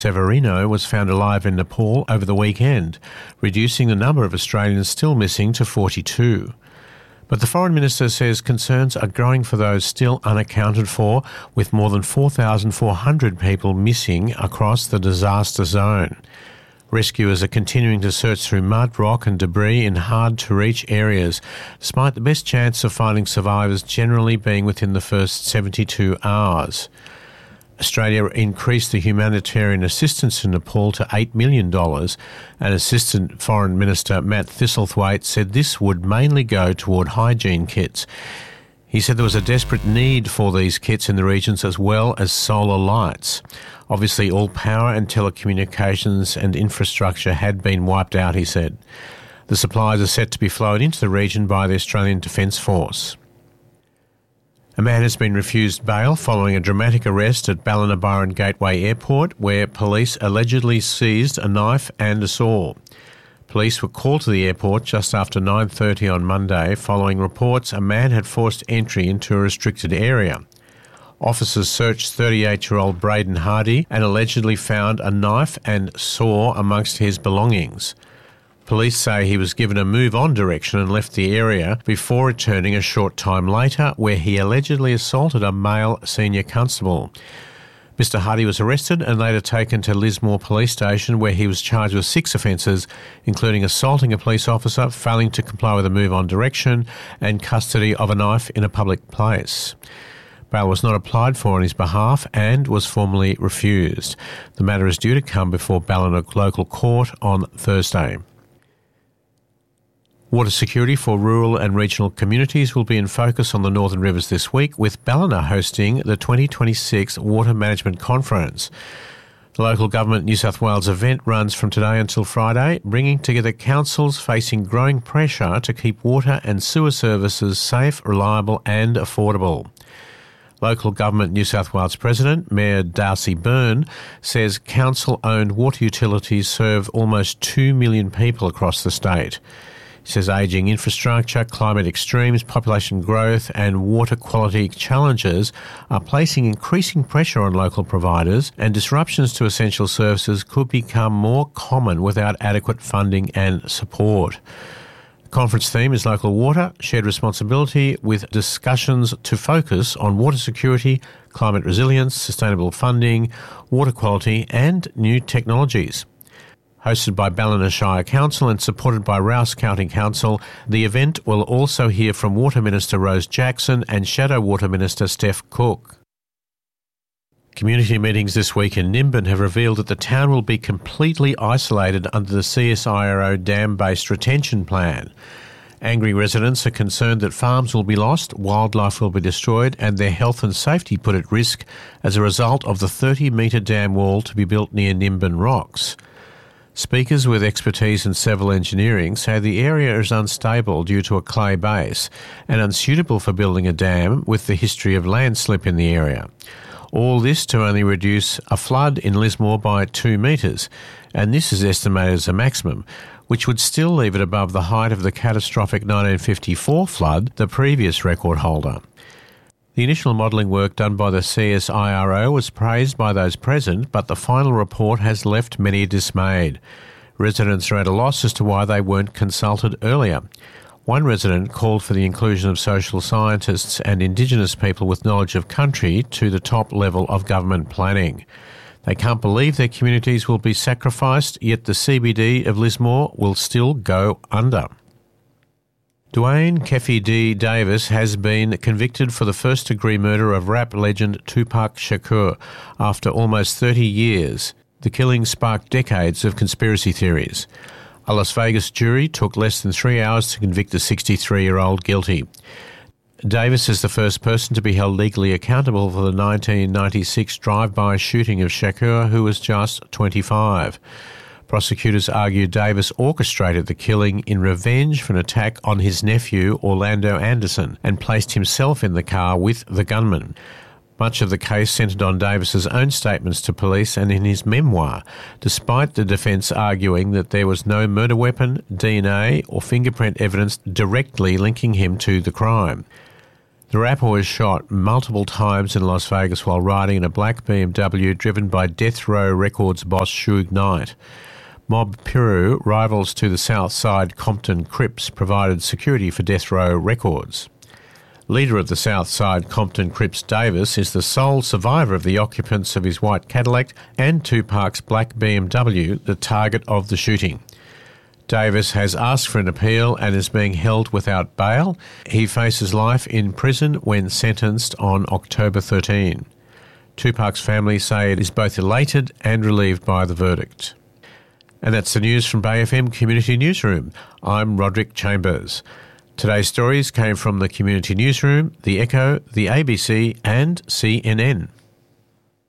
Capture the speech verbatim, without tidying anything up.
Severino was found alive in Nepal over the weekend, reducing the number of Australians still missing to forty-two. But the Foreign Minister says concerns are growing for those still unaccounted for, with more than four thousand four hundred people missing across the disaster zone. Rescuers are continuing to search through mud, rock and debris in hard-to-reach areas, despite the best chance of finding survivors generally being within the first seventy-two hours. Australia increased the humanitarian assistance in Nepal to eight million dollars, and Assistant Foreign Minister Matt Thistlethwaite said this would mainly go toward hygiene kits. He said there was a desperate need for these kits in the regions as well as solar lights. Obviously, all power and telecommunications and infrastructure had been wiped out, he said. The supplies are set to be flowed into the region by the Australian Defence Force. A man has been refused bail following a dramatic arrest at Ballina-Byron Gateway Airport, where police allegedly seized a knife and a saw. Police were called to the airport just after nine thirty on Monday following reports a man had forced entry into a restricted area. Officers searched thirty-eight-year-old Braden Hardy and allegedly found a knife and saw amongst his belongings. Police say he was given a move-on direction and left the area before returning a short time later, where he allegedly assaulted a male senior constable. Mister Hardy was arrested and later taken to Lismore Police Station, where he was charged with six offences, including assaulting a police officer, failing to comply with a move-on direction, and custody of a knife in a public place. Bail was not applied for on his behalf and was formally refused. The matter is due to come before Ballina Local Court on Thursday. Water security for rural and regional communities will be in focus on the Northern Rivers this week, with Ballina hosting the twenty twenty-six Water Management Conference. The local government New South Wales event runs from today until Friday, bringing together councils facing growing pressure to keep water and sewer services safe, reliable and affordable. Local Government New South Wales President, Mayor Darcy Byrne, says council-owned water utilities serve almost two million people across the state. He says ageing infrastructure, climate extremes, population growth and water quality challenges are placing increasing pressure on local providers, and disruptions to essential services could become more common without adequate funding and support. The conference theme is Local Water, Shared Responsibility, with discussions to focus on water security, climate resilience, sustainable funding, water quality and new technologies. Hosted by Ballina Shire Council and supported by Rouse County Council, the event will also hear from Water Minister Rose Jackson and Shadow Water Minister Steph Cook. Community meetings this week in Nimbin have revealed that the town will be completely isolated under the C S I R O dam-based retention plan. Angry residents are concerned that farms will be lost, wildlife will be destroyed and their health and safety put at risk as a result of the thirty metre dam wall to be built near Nimbin Rocks. Speakers with expertise in civil engineering say the area is unstable due to a clay base and unsuitable for building a dam with the history of landslip in the area. All this to only reduce a flood in Lismore by two metres, and this is estimated as a maximum, which would still leave it above the height of the catastrophic nineteen fifty-four flood, the previous record holder. The initial modelling work done by the C S I R O was praised by those present, but the final report has left many dismayed. Residents are at a loss as to why they weren't consulted earlier. One resident called for the inclusion of social scientists and Indigenous people with knowledge of country to the top level of government planning. They can't believe their communities will be sacrificed, yet the C B D of Lismore will still go under. Dwayne Keffi D. Davis has been convicted for the first-degree murder of rap legend Tupac Shakur after almost thirty years. The killing sparked decades of conspiracy theories. A Las Vegas jury took less than three hours to convict the sixty-three-year-old guilty. Davis is the first person to be held legally accountable for the nineteen ninety-six drive-by shooting of Shakur, who was just twenty-five. Prosecutors argue Davis orchestrated the killing in revenge for an attack on his nephew, Orlando Anderson, and placed himself in the car with the gunman. Much of the case centred on Davis's own statements to police and in his memoir, despite the defence arguing that there was no murder weapon, D N A or fingerprint evidence directly linking him to the crime. The rapper was shot multiple times in Las Vegas while riding in a black B M W driven by Death Row Records boss Suge Knight. Mob Piru, rivals to the Southside Compton Crips, provided security for Death Row Records. Leader of the Southside Compton Crips, Davis, is the sole survivor of the occupants of his white Cadillac and Tupac's black B M W, the target of the shooting. Davis has asked for an appeal and is being held without bail. He faces life in prison when sentenced on October thirteenth. Tupac's family say it is both elated and relieved by the verdict. And that's the news from Bay F M Community Newsroom. I'm Roderick Chambers. Today's stories came from the Community Newsroom, The Echo, the A B C and C N N.